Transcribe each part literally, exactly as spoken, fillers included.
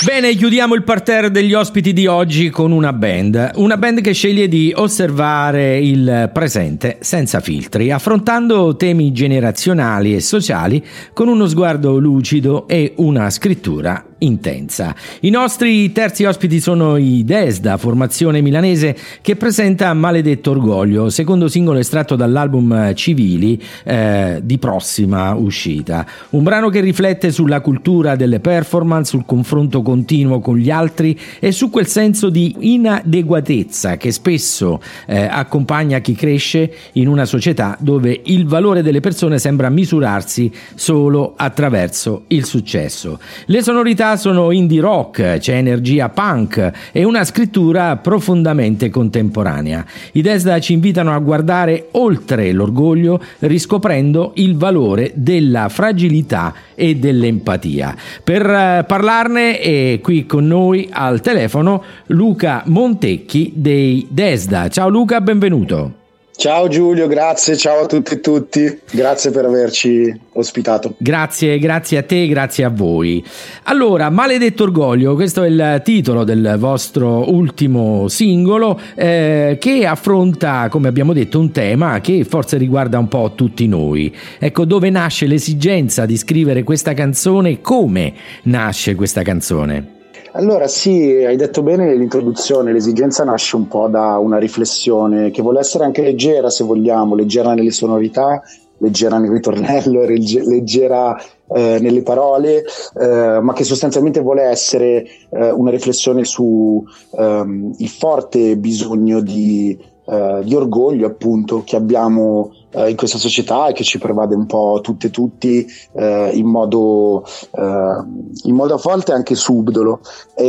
Bene, chiudiamo il parterre degli ospiti di oggi con una band, una band che sceglie di osservare il presente senza filtri, affrontando temi generazionali e sociali con uno sguardo lucido e una scrittura intensa. I nostri terzi ospiti sono i Desda, formazione milanese che presenta Maledetto Orgoglio, secondo singolo estratto dall'album Civili eh, di prossima uscita. Un brano che riflette sulla cultura delle performance, sul confronto continuo con gli altri e su quel senso di inadeguatezza che spesso eh, accompagna chi cresce in una società dove il valore delle persone sembra misurarsi solo attraverso il successo. Le sonorità sono indie rock, c'è energia punk e una scrittura profondamente contemporanea. I Desda ci invitano a guardare oltre l'orgoglio, riscoprendo il valore della fragilità e dell'empatia. Per eh, parlarne è qui con noi al telefono Luca Montecchi dei Desda. Ciao Luca, benvenuto. Ciao Giulio, grazie, ciao a tutti e tutti, grazie per averci ospitato. Grazie, grazie a te, grazie a voi. Allora, Maledetto Orgoglio, questo è il titolo del vostro ultimo singolo eh, che affronta, come abbiamo detto, un tema che forse riguarda un po' tutti noi. Ecco, dove nasce l'esigenza di scrivere questa canzone, come nasce questa canzone? Allora sì, hai detto bene nell'introduzione, l'esigenza nasce un po' da una riflessione che vuole essere anche leggera, se vogliamo, leggera nelle sonorità, leggera nel ritornello, leggera eh, nelle parole, eh, ma che sostanzialmente vuole essere eh, una riflessione su ehm, il forte bisogno di, eh, di orgoglio, appunto, che abbiamo in questa società e che ci pervade un po' tutte e tutti eh, in modo eh, in modo a volte anche subdolo.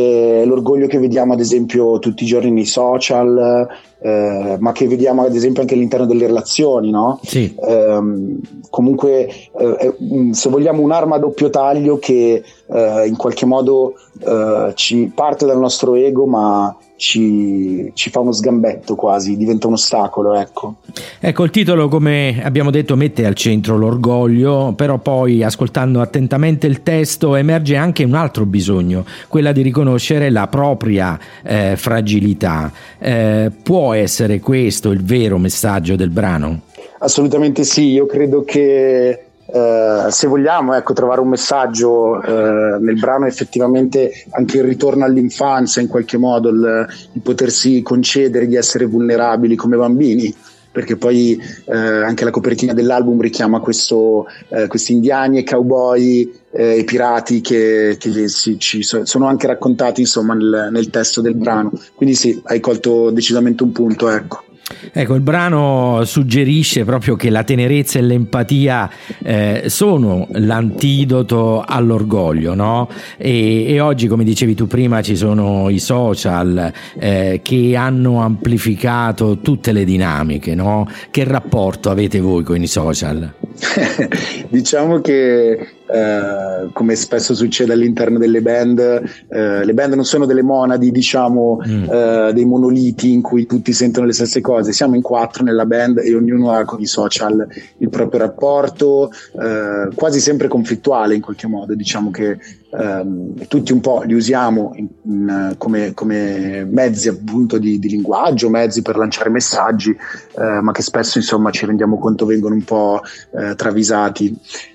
E l'orgoglio che vediamo ad esempio tutti i giorni nei social, eh, ma che vediamo ad esempio anche all'interno delle relazioni, no? Sì. Eh, comunque eh, se vogliamo un'arma a doppio taglio che eh, in qualche modo eh, ci parte dal nostro ego, ma Ci, ci fa uno sgambetto, quasi diventa un ostacolo, ecco. Ecco, il titolo, come abbiamo detto, mette al centro l'orgoglio, però poi ascoltando attentamente il testo emerge anche un altro bisogno, quella di riconoscere la propria eh, fragilità. Eh, può essere questo il vero messaggio del brano? Assolutamente sì, io credo che Uh, se vogliamo ecco trovare un messaggio uh, nel brano, effettivamente anche il ritorno all'infanzia, in qualche modo il, il potersi concedere di essere vulnerabili come bambini, perché poi uh, anche la copertina dell'album richiama questo, uh, questi indiani e cowboy e pirati che, che si, ci so, sono anche raccontati insomma nel, nel testo del brano, quindi sì, hai colto decisamente un punto, ecco. Ecco, il brano suggerisce proprio che la tenerezza e l'empatia eh, sono l'antidoto all'orgoglio, no? E, e oggi, come dicevi tu prima, ci sono i social eh, che hanno amplificato tutte le dinamiche, no? Che rapporto avete voi con i social? Diciamo che Uh, come spesso succede all'interno delle band, uh, le band non sono delle monadi, diciamo, mm. uh, dei monoliti in cui tutti sentono le stesse cose. Siamo in quattro nella band e ognuno ha con i social il proprio rapporto, uh, quasi sempre conflittuale in qualche modo. Diciamo che um, tutti un po' li usiamo in, in, come, come mezzi appunto di, di linguaggio, mezzi per lanciare messaggi, uh, ma che spesso insomma ci rendiamo conto vengono un po' uh, travisati.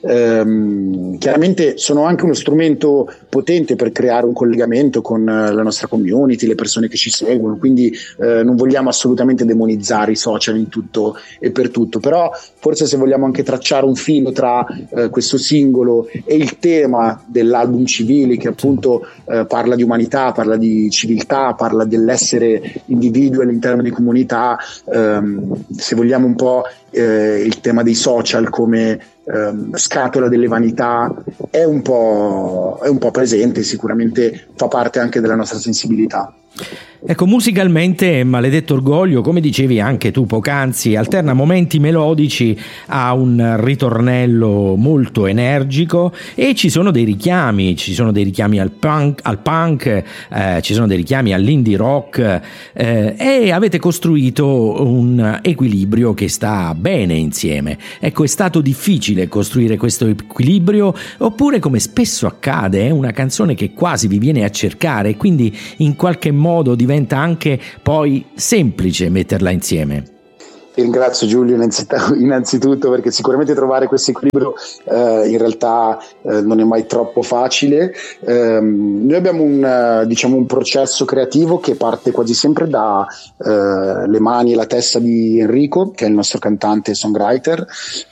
Um, Chiaramente sono anche uno strumento potente per creare un collegamento con la nostra community, le persone che ci seguono, quindi eh, non vogliamo assolutamente demonizzare i social in tutto e per tutto, però forse se vogliamo anche tracciare un filo tra eh, questo singolo e il tema dell'album Civili, che appunto eh, parla di umanità, parla di civiltà, parla dell'essere individui all'interno di comunità, ehm, se vogliamo un po' eh, il tema dei social come ehm, scatola delle vanità è un po', è un po' presente, sicuramente fa parte anche della nostra sensibilità. Ecco, musicalmente Maledetto Orgoglio, come dicevi anche tu poc'anzi, alterna momenti melodici a un ritornello molto energico e ci sono dei richiami, ci sono dei richiami al punk, al punk eh, ci sono dei richiami all'indie rock eh, e avete costruito un equilibrio che sta bene insieme. Ecco, è stato difficile costruire questo equilibrio oppure, come spesso accade, è una canzone che quasi vi viene a cercare e quindi in qualche modo diventa diventa anche poi semplice metterla insieme? Ti ringrazio Giulio innanzitutto, perché sicuramente trovare questo equilibrio eh, in realtà eh, non è mai troppo facile. Eh, noi abbiamo un, eh, diciamo un processo creativo che parte quasi sempre da eh, le mani e la testa di Enrico, che è il nostro cantante e songwriter,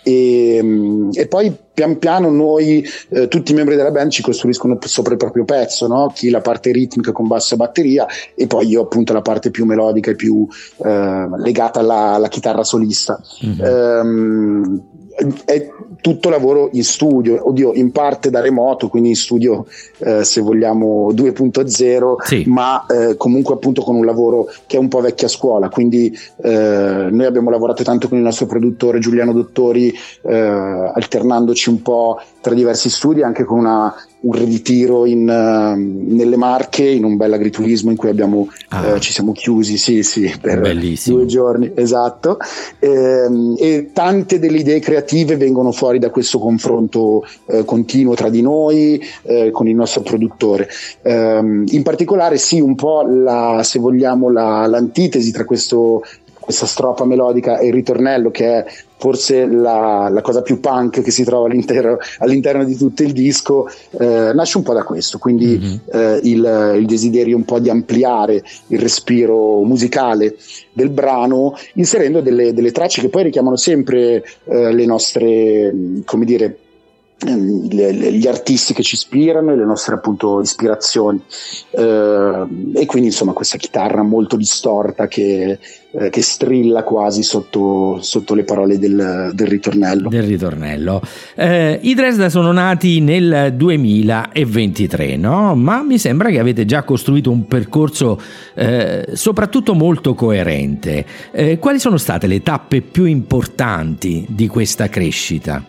e, e poi pian piano noi, eh, tutti i membri della band, ci costruiscono sopra il proprio pezzo, no? Chi la parte ritmica con basso e batteria e poi io appunto la parte più melodica e più eh, legata alla, alla chitarra solista. Mm-hmm. Ehm, è tutto lavoro in studio, oddio, in parte da remoto, quindi in studio eh, se vogliamo due punto zero, sì. ma eh, comunque appunto con un lavoro che è un po' vecchia scuola, quindi eh, noi abbiamo lavorato tanto con il nostro produttore Giuliano Dottori, eh, alternandoci un po' tra diversi studi, anche con una, un ritiro in, uh, nelle Marche, in un bel agriturismo in cui abbiamo ah. uh, ci siamo chiusi sì sì per Bellissimo. due giorni, esatto, e, e tante delle idee creative vengono fuori da questo confronto uh, continuo tra di noi uh, con il nostro produttore. Um, in particolare sì, un po' la, se vogliamo la, l'antitesi tra questo questa strofa melodica e il ritornello, che è forse la, la cosa più punk che si trova all'interno, all'interno di tutto il disco, eh, nasce un po' da questo, quindi mm-hmm. eh, il, il desiderio un po' di ampliare il respiro musicale del brano, inserendo delle, delle tracce che poi richiamano sempre eh, le nostre, come dire, Le, le, gli artisti che ci ispirano e le nostre appunto ispirazioni, eh, e quindi insomma questa chitarra molto distorta che, eh, che strilla quasi sotto, sotto le parole del, del ritornello del ritornello. Eh, i Dresda sono nati nel duemilaventitré, no? Ma mi sembra che avete già costruito un percorso eh, soprattutto molto coerente. Eh, quali sono state le tappe più importanti di questa crescita?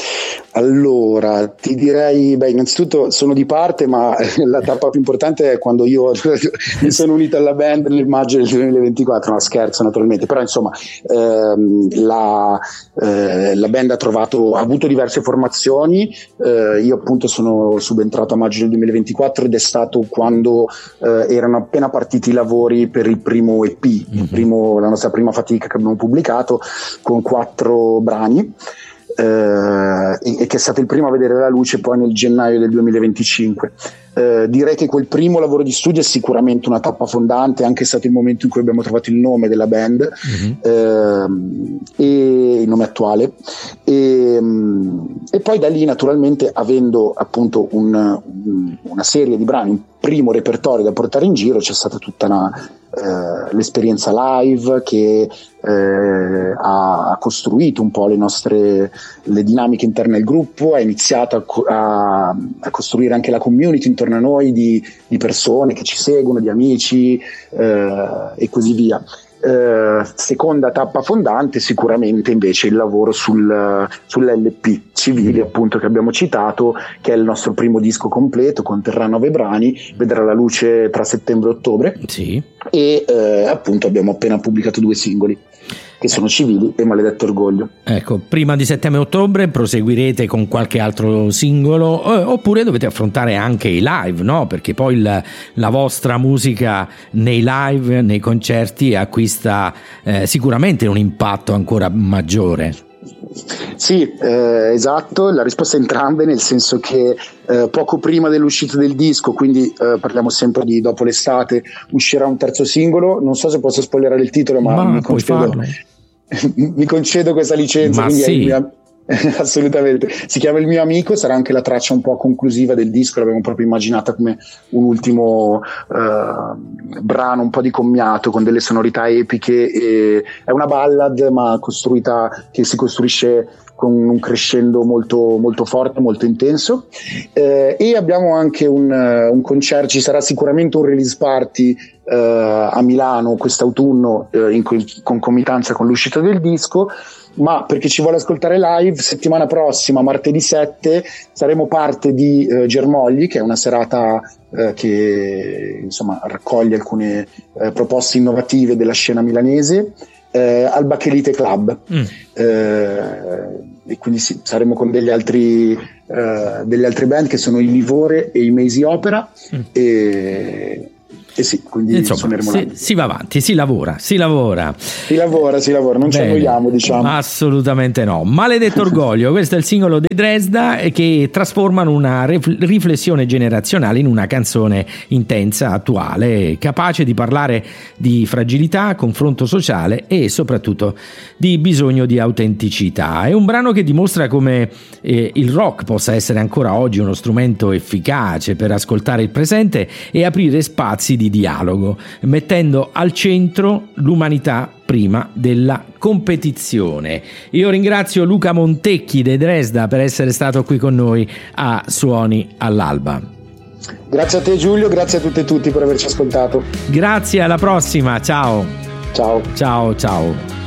Allora, ti direi, beh, innanzitutto sono di parte, ma la tappa più importante è quando io mi sono unito alla band nel maggio del duemilaventiquattro, no scherzo naturalmente, però insomma ehm, la, eh, la band ha trovato, ha avuto diverse formazioni, eh, io appunto sono subentrato a maggio del duemilaventiquattro ed è stato quando eh, erano appena partiti i lavori per il primo E P, mm-hmm. il primo, la nostra prima fatica che abbiamo pubblicato con quattro brani. Uh, e, e che è stato il primo a vedere la luce poi nel gennaio del duemilaventicinque. Uh, direi che quel primo lavoro di studio è sicuramente una tappa fondante, è anche stato il momento in cui abbiamo trovato il nome della band, mm-hmm. uh, e il nome attuale, e, um, e poi da lì naturalmente, avendo appunto un, un, una serie di brani, un primo repertorio da portare in giro, c'è stata tutta una Uh, l'esperienza live che uh, ha, ha costruito un po' le nostre le dinamiche interne al gruppo, ha iniziato a, co- a, a costruire anche la community intorno a noi di, di persone che ci seguono, di amici uh, e così via. Uh, seconda tappa fondante sicuramente invece il lavoro sul, sull'L P Civili, appunto, che abbiamo citato, che è il nostro primo disco completo, conterrà nove brani, vedrà la luce tra settembre e ottobre, sì. e uh, appunto abbiamo appena pubblicato due singoli che sono Civili e Maledetto Orgoglio. Ecco, prima di settembre-ottobre proseguirete con qualche altro singolo, eh, oppure dovete affrontare anche i live, no? Perché poi il, la vostra musica nei live, nei concerti acquista eh, sicuramente un impatto ancora maggiore. Sì, eh, esatto, la risposta è entrambe, nel senso che eh, poco prima dell'uscita del disco, quindi eh, parliamo sempre di dopo l'estate, uscirà un terzo singolo, non so se posso spoilerare il titolo, ma, ma mi, concedo, mi concedo questa licenza, ma quindi sì. è il mio, Assolutamente, si chiama Il mio amico, sarà anche la traccia un po' conclusiva del disco, l'abbiamo proprio immaginata come un ultimo uh, brano un po' di commiato con delle sonorità epiche, e è una ballad ma costruita, che si costruisce con un crescendo molto, molto forte, molto intenso, eh, e abbiamo anche un, un concerto, ci sarà sicuramente un release party eh, a Milano quest'autunno eh, in concomitanza con l'uscita del disco, ma per chi ci vuole ascoltare live, settimana prossima, martedì sette, saremo parte di eh, Germogli, che è una serata eh, che insomma raccoglie alcune eh, proposte innovative della scena milanese, eh, al Bacchelite Club. Mm. Eh, e quindi sì, saremo con degli altri eh, delle altre band che sono i Livore e i Maisy Opera. Mm. e Eh sì, quindi insomma, si, si va avanti, si lavora, si lavora. Si lavora, si lavora, non Bene, ci annoiamo, diciamo. Assolutamente no. Maledetto orgoglio, questo è il singolo dei Dresda, che trasformano una riflessione generazionale in una canzone intensa, attuale, capace di parlare di fragilità, confronto sociale e soprattutto di bisogno di autenticità. È un brano che dimostra come eh, il rock possa essere ancora oggi uno strumento efficace per ascoltare il presente e aprire spazi di dialogo, mettendo al centro l'umanità prima della competizione. Io ringrazio Luca Montecchi dei Dresda per essere stato qui con noi a Suoni all'Alba. Grazie a te Giulio, grazie a tutte e tutti per averci ascoltato. Grazie, alla prossima, ciao. Ciao. Ciao, ciao.